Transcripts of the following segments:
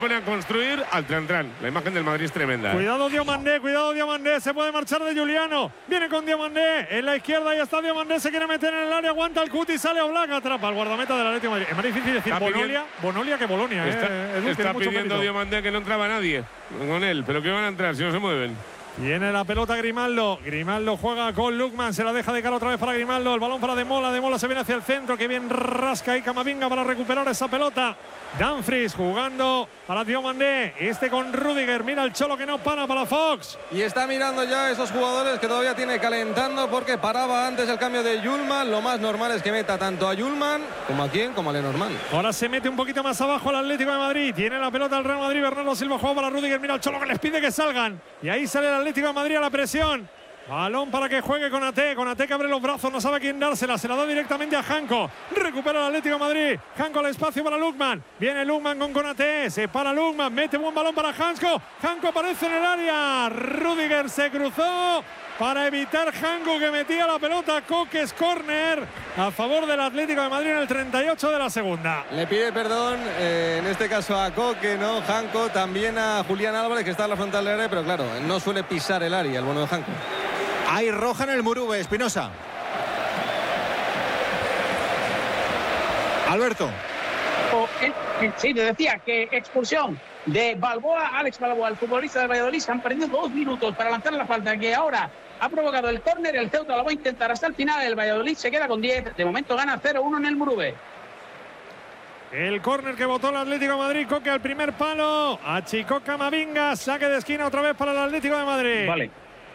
pone a construir al Tran. La imagen del Madrid es tremenda. Cuidado Diomandé, se puede marchar de Giuliano. Viene con Diomandé, en la izquierda, ahí está Diomandé, se quiere meter en el área, aguanta el Cuti, sale Oblak, atrapa al guardameta del Atlético de Madrid. Es más difícil decir Bonolia que Bolonia. Está pidiendo Diomandé que no entraba nadie con él, pero que van a entrar si no se mueven. Viene la pelota Grimaldo juega con Lukman, se la deja de cara otra vez para Grimaldo, el balón para De Mola se viene hacia el centro, que bien rasca ahí Camavinga para recuperar esa pelota. Dumfries jugando para Diomandé, con Rüdiger, mira el Cholo que no para Fox. Y está mirando ya esos jugadores que todavía tiene calentando porque paraba antes el cambio de Yulman. Lo más normal es que meta tanto a Yulman como a quién, como a Lenormand. Ahora se mete un poquito más abajo el Atlético de Madrid, tiene la pelota el Real Madrid, Bernardo Silva juega para Rüdiger, mira el Cholo que les pide que salgan. Y ahí sale el Atlético de Madrid a la presión. Balón para que juegue con Ate que abre los brazos, no sabe a quién dársela, se la da directamente a Janko. Recupera el Atlético de Madrid, Janko al espacio para Lukman. Viene Lukman con Konaté, se para Lukman, mete buen balón para Janko. Janko aparece en el área, Rüdiger se cruzó para evitar Janko que metía la pelota. Coques, córner a favor del Atlético de Madrid en el 38 de la segunda. Le pide perdón, en este caso a Coque, no Janko, también a Julián Álvarez que está en la frontal del área, pero claro, no suele pisar el área el bueno de Janko. Hay roja en el Murube, Espinosa. Alberto. Sí, te decía que expulsión de Balboa, Alex Balboa, el futbolista del Valladolid. Se han perdido 2 minutos para lanzar la falta que ahora ha provocado el córner. El Ceuta lo va a intentar hasta el final. El Valladolid se queda con 10. De momento gana 0-1 en el Murube. El córner que votó el Atlético de Madrid, Coque al primer palo. Achicó Camavinga, saque de esquina otra vez para el Atlético de Madrid. Vale.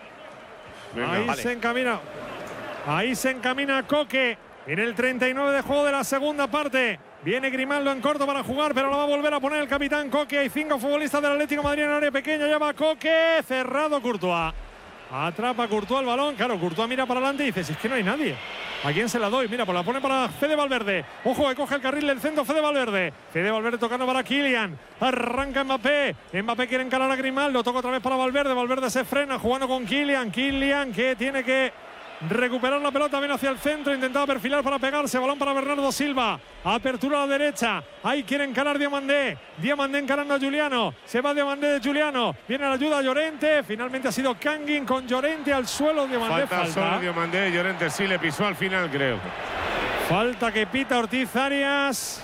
Ahí se encamina Coque en el 39 de juego de la segunda parte. Viene Grimaldo en corto para jugar, pero lo va a volver a poner el capitán Coque. Hay 5 futbolistas del Atlético de Madrid en el área pequeña. Lleva Coque, cerrado Courtois. Atrapa Courtois el balón. Claro, Courtois mira para adelante y dice, si es que no hay nadie. ¿A quién se la doy? Mira, pues la pone para Fede Valverde. Ojo, que coge el carril del centro Fede Valverde. Fede Valverde tocando para Kylian. Arranca Mbappé. Mbappé quiere encarar a Grimaldo. Toca otra vez para Valverde. Valverde se frena jugando con Kylian. Kylian que tiene que recuperar la pelota, viene hacia el centro, intentaba perfilar para pegarse, balón para Bernardo Silva, apertura a la derecha, ahí quiere encarar Diomandé encarando a Giuliano, se va Diomandé de Giuliano, viene la ayuda a Llorente, finalmente ha sido Kangin con Llorente al suelo, Diomandé falta. Solo Diomandé, Llorente sí le pisó al final, creo. Falta que pita Ortiz Arias.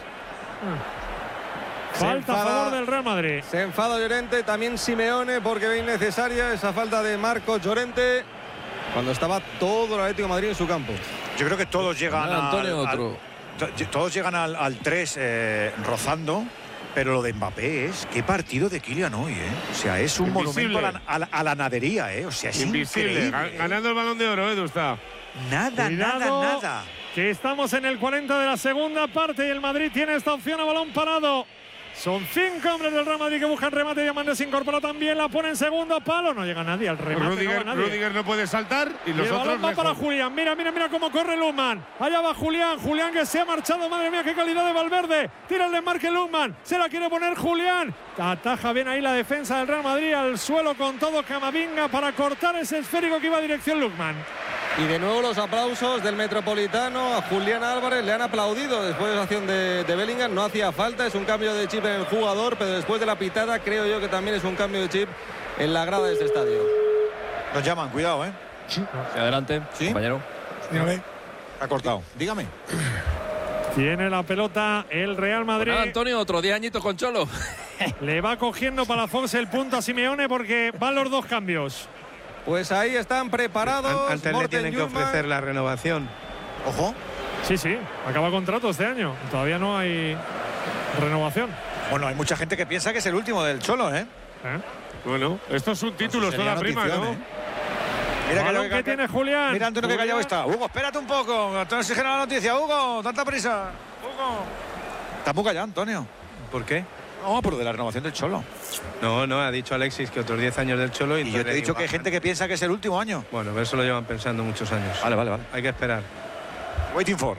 Falta a favor del Real Madrid. Se enfada Llorente, también Simeone, porque ve innecesaria esa falta de Marcos Llorente cuando estaba todo el Atlético de Madrid en su campo. Yo creo que todos llegan todos llegan al 3 rozando, pero lo de Mbappé es qué partido de Kylian hoy, O sea, es un monumento a la nadería, O sea, es invisible. Increíble. Ganando el Balón de Oro, Edu está. Nada. Que estamos en el 40 de la segunda parte y el Madrid tiene esta opción a balón parado. Son 5 hombres del Real Madrid que buscan remate. Diamante se incorpora también, la pone en segundo palo. No llega nadie al remate. Rüdiger no puede saltar y los otros balón va para Julián. Mira cómo corre Lukman. Allá va Julián que se ha marchado. Madre mía, qué calidad de Valverde. Tira el desmarque Lukman. Se la quiere poner Julián. Ataja bien ahí la defensa del Real Madrid. Al suelo con todo Camavinga para cortar ese esférico que iba a dirección Lukman. Y de nuevo los aplausos del Metropolitano a Julián Álvarez. Le han aplaudido después de la acción de Bellingham. No hacía falta, es un cambio de chip en el jugador, pero después de la pitada creo yo que también es un cambio de chip en la grada de este estadio. Nos llaman, cuidado, Sí. Adelante, ¿sí? Compañero. Dígame. Ha cortado. Dígame. Tiene la pelota el Real Madrid. Pues nada, Antonio, otro 10 añitos con Cholo. Le va cogiendo Palafox el punto a Simeone porque van los 2 cambios. Pues ahí están preparados. Antes le tienen que ofrecer la renovación. Ojo. Sí, acaba contrato este año. Todavía no hay renovación. Bueno, hay mucha gente que piensa que es el último del Cholo, Bueno, estos subtítulos toda prima, ¿no? Mira que tiene Julián. Mira, Antonio, que callado está. Hugo, espérate un poco. Antonio exige la noticia. Hugo, tanta prisa. Hugo. Está muy callado, Antonio. ¿Por qué? No, por de la renovación del Cholo. No, ha dicho Alexis que otros 10 años del Cholo. Y yo te he dicho que hay gente que piensa que es el último año. Bueno, pero eso lo llevan pensando muchos años. Vale. Hay que esperar. Waiting for.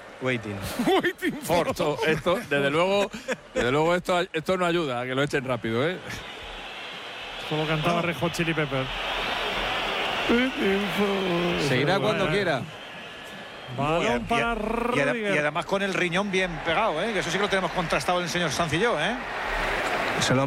Esto, desde luego, esto no ayuda a que lo echen rápido, Como cantaba Red Hot Chili Pepper. Se irá cuando quiera. Balón para Rüdiger. Y además con el riñón bien pegado, que eso sí que lo tenemos contrastado el señor Sanz y yo, Se lo